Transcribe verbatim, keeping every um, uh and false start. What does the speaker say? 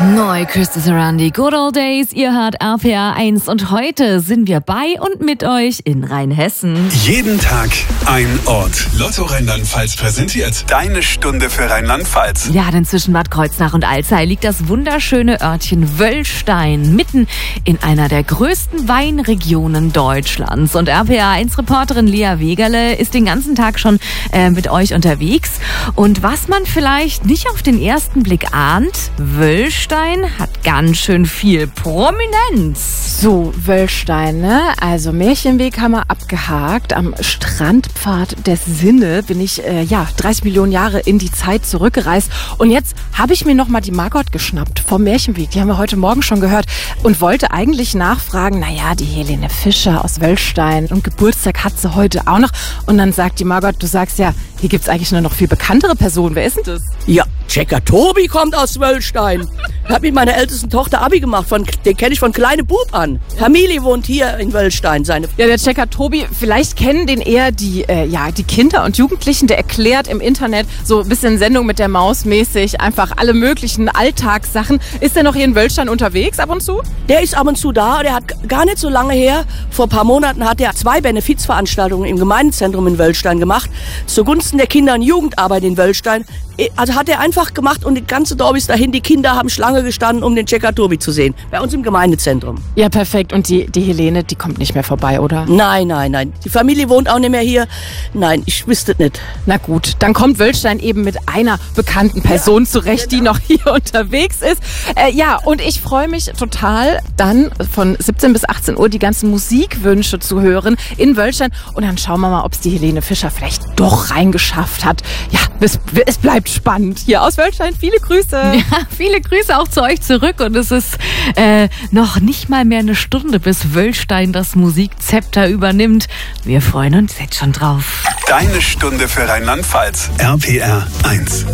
Neu Christus around the good old days. Ihr hört R P R eins und heute sind wir bei und mit euch in Rheinhessen. Jeden Tag ein Ort. Lotto Rheinland-Pfalz präsentiert deine Stunde für Rheinland-Pfalz. Ja, denn zwischen Bad Kreuznach und Alzey liegt das wunderschöne Örtchen Wöllstein, mitten in einer der größten Weinregionen Deutschlands. Und R P R eins Reporterin Lea Wegerle ist den ganzen Tag schon äh, mit euch unterwegs. Und was man vielleicht nicht auf den ersten Blick ahnt, Wöllstein hat ganz schön viel Prominenz. So, Wöllstein, ne? Also Märchenweg haben wir abgehakt. Am Strandpfad der Sinne bin ich, äh, ja, dreißig Millionen Jahre in die Zeit zurückgereist. Und jetzt habe ich mir nochmal die Margot geschnappt vom Märchenweg. Die haben wir heute Morgen schon gehört. Und wollte eigentlich nachfragen, naja, die Helene Fischer aus Wöllstein und Geburtstag hat sie heute auch noch. Und dann sagt die Margot, du sagst ja, hier gibt's eigentlich nur noch viel bekanntere Personen. Wer ist denn das? Ja, Checker Tobi kommt aus Wöllstein. Hat mit meiner ältesten Tochter Abi gemacht. Von, den kenne ich von kleinem Bub an. Familie wohnt hier in Wöllstein. Seine Ja, der Checker Tobi, vielleicht kennen den eher die, äh, ja, die Kinder und Jugendlichen. Der erklärt im Internet so ein bisschen Sendung mit der Maus mäßig einfach alle möglichen Alltagssachen. Ist der noch hier in Wöllstein unterwegs ab und zu? Der ist ab und zu da. Der hat gar nicht so lange her, vor ein paar Monaten hat er zwei Benefizveranstaltungen im Gemeindezentrum in Wöllstein gemacht. Zugunsten der Kinder- und Jugendarbeit in Wöllstein. Also hat er einfach gemacht und die ganze Dorf ist dahin. Die Kinder haben Schlange gestanden, um den Checker Tobi zu sehen. Bei uns im Gemeindezentrum. Ja, perfekt. Und die, die Helene, die kommt nicht mehr vorbei, oder? Nein, nein, nein. Die Familie wohnt auch nicht mehr hier. Nein, ich wüsste es nicht. Na gut, dann kommt Wöllstein eben mit einer bekannten Person ja, zurecht, genau, die noch hier unterwegs ist. Äh, ja, und ich freue mich total, dann von siebzehn bis achtzehn Uhr die ganzen Musikwünsche zu hören in Wöllstein. Und dann schauen wir mal, ob es die Helene Fischer vielleicht doch reingeschafft hat. Ja, es, es bleibt spannend. Hier aus Wöllstein, viele Grüße. Ja, viele Grüße auch zu euch zurück. Und es ist äh, noch nicht mal mehr eine Stunde, bis Wöllstein das Musikzepter übernimmt. Wir freuen uns jetzt schon drauf. Deine Stunde für Rheinland-Pfalz. R P R eins.